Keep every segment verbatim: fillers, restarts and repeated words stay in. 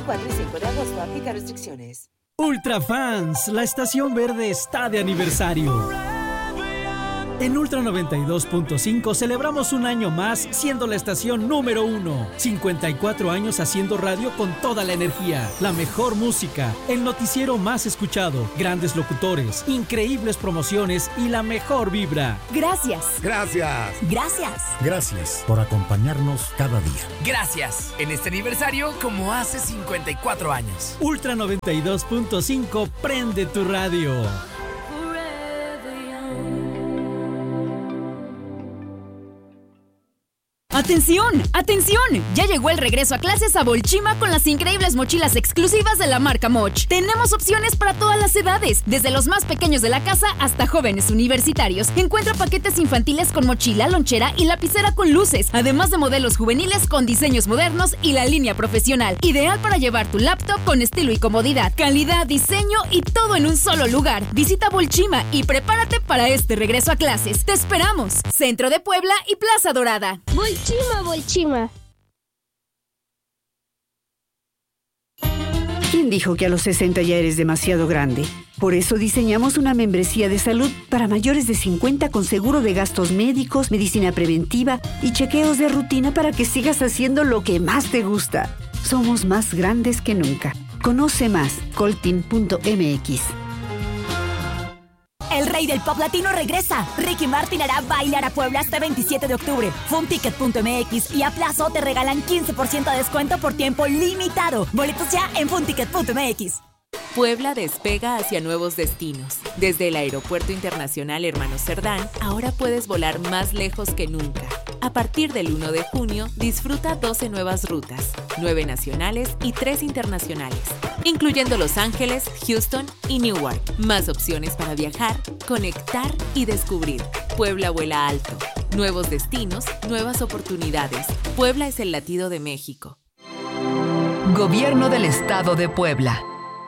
cuatro y cinco de agosto. Aplica restricciones. Ultra Fans, la estación verde está de aniversario. En Ultra noventa y dos punto cinco celebramos un año más siendo la estación número uno. cincuenta y cuatro años haciendo radio con toda la energía, la mejor música, el noticiero más escuchado, grandes locutores, increíbles promociones y la mejor vibra. Gracias. Gracias. Gracias. Gracias por acompañarnos cada día. Gracias. En este aniversario como hace cincuenta y cuatro años. Ultra noventa y dos punto cinco, prende tu radio. ¡Atención! ¡Atención! Ya llegó el regreso a clases a Bolchima con las increíbles mochilas exclusivas de la marca Moch. Tenemos opciones para todas las edades, desde los más pequeños de la casa hasta jóvenes universitarios. Encuentra paquetes infantiles con mochila, lonchera y lapicera con luces, además de modelos juveniles con diseños modernos y la línea profesional. Ideal para llevar tu laptop con estilo y comodidad, calidad, diseño y todo en un solo lugar. Visita Bolchima y prepárate para este regreso a clases. ¡Te esperamos! Centro de Puebla y Plaza Dorada. Bolchima, Bolchima. ¿Quién dijo que a los sesenta ya eres demasiado grande? Por eso diseñamos una membresía de salud para mayores de cincuenta con seguro de gastos médicos, medicina preventiva y chequeos de rutina para que sigas haciendo lo que más te gusta. Somos más grandes que nunca. Conoce más, coltin punto m x. El rey del pop latino regresa. Ricky Martin hará bailar a Puebla este veintisiete de octubre. Funticket punto m x y a plazo te regalan quince por ciento de descuento por tiempo limitado. Boletos ya en funticket punto m x. Puebla despega hacia nuevos destinos. Desde el Aeropuerto Internacional Hermanos Cerdán, ahora puedes volar más lejos que nunca. A partir del uno de junio, disfruta doce nuevas rutas, nueve nacionales y tres internacionales, incluyendo Los Ángeles, Houston y Newark. Más opciones para viajar, conectar y descubrir. Puebla vuela alto. Nuevos destinos, nuevas oportunidades. Puebla es el latido de México. Gobierno del Estado de Puebla.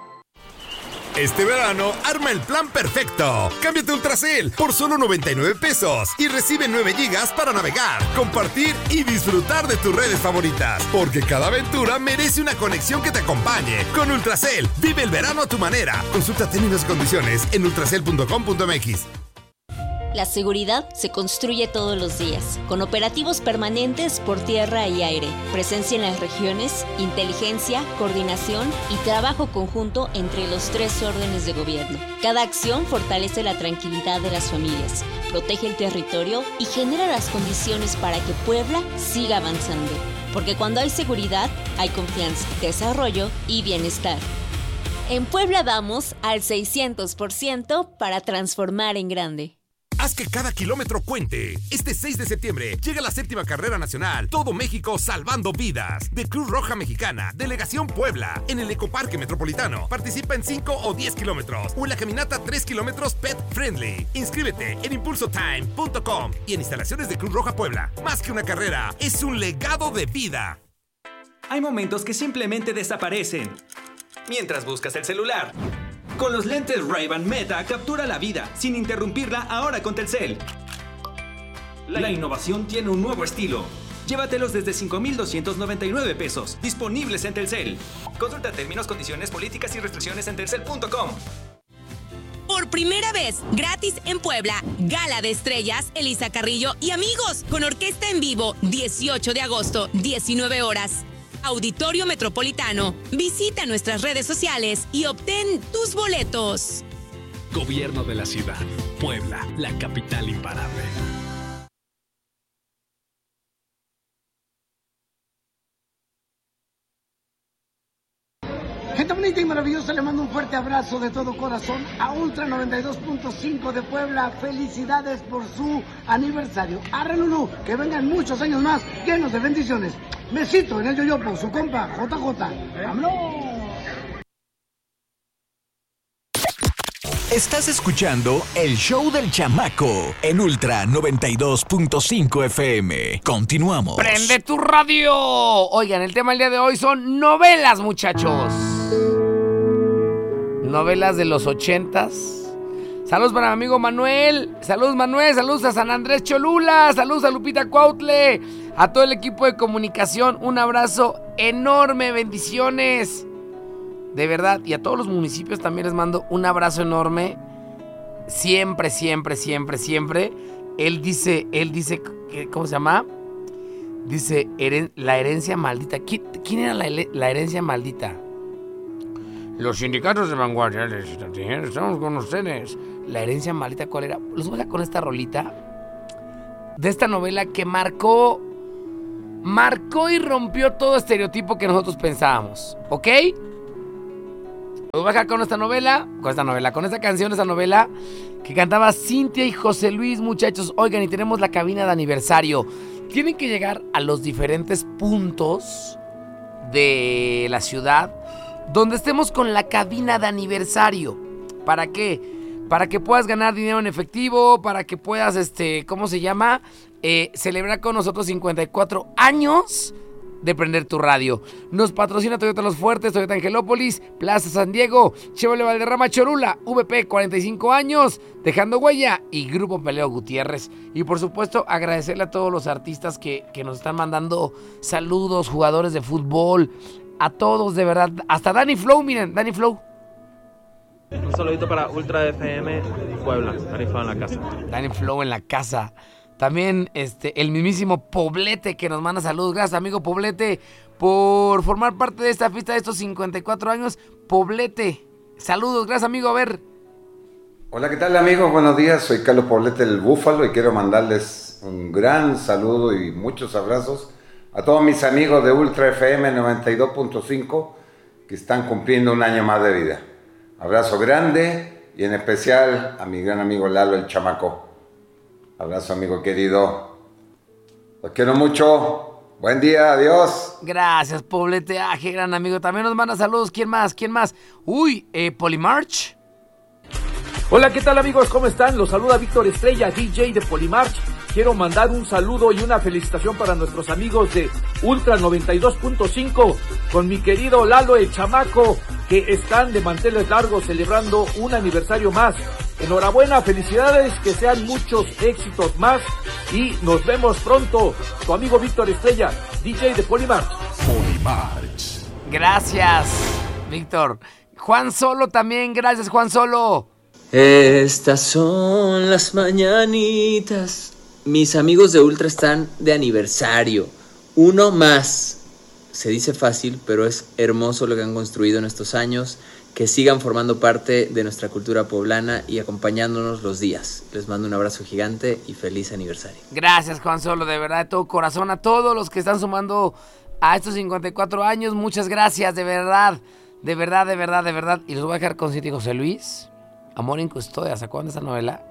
Este verano, arma el plan perfecto. Cámbiate a Ultracel por solo noventa y nueve pesos y recibe nueve gigas para navegar, compartir y disfrutar de tus redes favoritas. Porque cada aventura merece una conexión que te acompañe. Con Ultracel, vive el verano a tu manera. Consulta términos y condiciones en ultracel punto com punto m x. La seguridad se construye todos los días, con operativos permanentes por tierra y aire, presencia en las regiones, inteligencia, coordinación y trabajo conjunto entre los tres órdenes de gobierno. Cada acción fortalece la tranquilidad de las familias, protege el territorio y genera las condiciones para que Puebla siga avanzando. Porque cuando hay seguridad, hay confianza, desarrollo y bienestar. En Puebla vamos al seiscientos por ciento para transformar en grande. Haz que cada kilómetro cuente. Este seis de septiembre llega la séptima carrera nacional Todo México Salvando Vidas de Cruz Roja Mexicana, Delegación Puebla, en el Ecoparque Metropolitano. Participa en cinco o diez kilómetros o en la caminata tres kilómetros Pet Friendly. Inscríbete en impulso time punto com y en instalaciones de Cruz Roja Puebla. Más que una carrera, es un legado de vida. Hay momentos que simplemente desaparecen mientras buscas el celular. Con los lentes Ray-Ban Meta, captura la vida sin interrumpirla ahora con Telcel. La innovación tiene un nuevo estilo. Llévatelos desde cinco mil doscientos noventa y nueve pesos, disponibles en Telcel. Consulta términos, condiciones, políticas y restricciones en telcel punto com. Por primera vez, gratis en Puebla, Gala de Estrellas, Elisa Carrillo y amigos, con orquesta en vivo, dieciocho de agosto, diecinueve horas. Auditorio Metropolitano. Visita nuestras redes sociales y obtén tus boletos. Gobierno de la ciudad. Puebla, la capital imparable. Gente bonita y maravillosa, le mando un fuerte abrazo de todo corazón a Ultra noventa y dos punto cinco de Puebla. Felicidades por su aniversario. Arre Lulú, que vengan muchos años más llenos de bendiciones. Besito en el yoyopo, su compa J J. ¡Vámonos! Estás escuchando el show del chamaco en Ultra noventa y dos punto cinco F M. Continuamos. ¡Prende tu radio! Oigan, el tema del día de hoy son novelas, muchachos. Novelas de los ochentas. Saludos para mi amigo Manuel. Saludos, Manuel. Saludos a San Andrés Cholula. Saludos a Lupita Cuautle. A todo el equipo de comunicación. Un abrazo enorme. Bendiciones. de verdad, y a todos los municipios también les mando un abrazo enorme. Siempre, siempre, siempre, siempre. Él dice, él dice, ¿cómo se llama? Dice, heren, la herencia maldita. ¿Quién, quién era la, la herencia maldita? Los sindicatos de vanguardia, estamos con ustedes. La herencia maldita, ¿cuál era? Los voy a dejar con esta rolita de esta novela que marcó, marcó y rompió todo estereotipo que nosotros pensábamos, ¿ok? Los voy a dejar con esta novela, con esta novela, con esta canción, esta novela que cantaba Cintia y José Luis, muchachos. Oigan, y tenemos la cabina de aniversario. Tienen que llegar a los diferentes puntos de la ciudad donde estemos con la cabina de aniversario. ¿Para qué? Para que puedas ganar dinero en efectivo, para que puedas, este, ¿cómo se llama? Eh, celebrar con nosotros cincuenta y cuatro años de prender tu radio. Nos patrocina Toyota Los Fuertes, Toyota Angelópolis, Plaza San Diego, Chevrolet Valderrama Cholula, V P cuarenta y cinco años, Dejando Huella y Grupo Peleo Gutiérrez. Y por supuesto agradecerle a todos los artistas que, que nos están mandando saludos, jugadores de fútbol, a todos de verdad, hasta Danny Flow, miren, Danny Flow. Un saludito para Ultra F M Puebla, Danny Flow en la casa. Danny Flow en la casa. También este, el mismísimo Poblete que nos manda saludos. Gracias, amigo Poblete, por formar parte de esta fiesta de estos cincuenta y cuatro años. Poblete, saludos, gracias, amigo. A ver. Hola, ¿qué tal, amigos? Buenos días, soy Carlos Poblete del Búfalo y quiero mandarles un gran saludo y muchos abrazos a todos mis amigos de Ultra F M noventa y dos punto cinco que están cumpliendo un año más de vida. Abrazo grande y en especial a mi gran amigo Lalo el Chamaco. Abrazo, amigo querido. Los quiero mucho. Buen día, adiós. Gracias, Poblete. Ah, qué gran amigo. También nos manda saludos. ¿Quién más? ¿Quién más? Uy, eh, Polymarch. Hola, ¿qué tal, amigos? ¿Cómo están? Los saluda Víctor Estrella, D J de Polymarch. Quiero mandar un saludo y una felicitación para nuestros amigos de Ultra noventa y dos punto cinco con mi querido Lalo el Chamaco, que están de manteles largos celebrando un aniversario más. Enhorabuena, felicidades, que sean muchos éxitos más y nos vemos pronto. Tu amigo Víctor Estrella, D J de Polymarch. Polymarch. Gracias, Víctor. Juan Solo también, gracias, Juan Solo. Estas son las mañanitas. Mis amigos de Ultra están de aniversario. Uno más. Se dice fácil, pero es hermoso lo que han construido en estos años. Que sigan formando parte de nuestra cultura poblana y acompañándonos los días. Les mando un abrazo gigante y feliz aniversario. Gracias, Juan Solo, de verdad, de todo corazón. A todos los que están sumando a estos cincuenta y cuatro años, muchas gracias, de verdad. De verdad, de verdad, de verdad. Y los voy a dejar con Cintia y José Luis. Amor en Custodia, ¿se acuerdan de esa novela?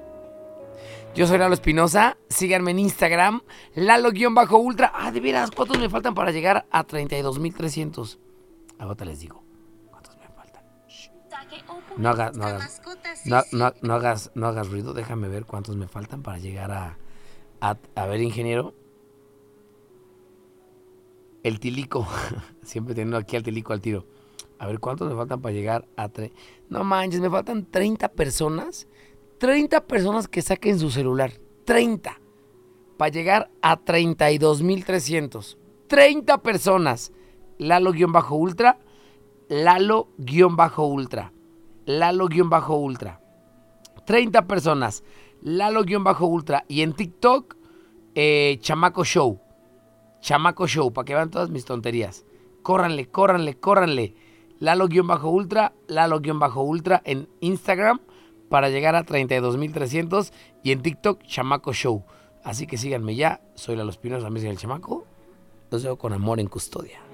Yo soy Lalo Espinosa, síganme en Instagram, Lalo-Ultra. Ah, de veras, ¿cuántos me faltan para llegar a treinta y dos mil trescientos? Ahora les digo, ¿cuántos me faltan? Shh. No hagas, no hagas, no, no, no hagas, no hagas ruido, déjame ver cuántos me faltan para llegar a, a, a ver, ingeniero. El tilico, siempre teniendo aquí al tilico al tiro. A ver, ¿cuántos me faltan para llegar a... Tre- no manches, me faltan treinta personas. treinta personas que saquen su celular. treinta. Para llegar a treinta y dos mil trescientos. treinta personas. Lalo-Ultra. Lalo-Ultra. Lalo-Ultra. treinta personas. Lalo-Ultra. Y en TikTok, eh, Chamaco Show. Chamaco Show, para que vean todas mis tonterías. Córranle, córranle, córranle. Lalo-Ultra, Lalo-Ultra en Instagram para llegar a treinta y dos mil trescientos y en TikTok, Chamaco Show. Así que síganme ya. Soy Lalo Espinosa, la mesa del Chamaco. Los veo con amor en custodia.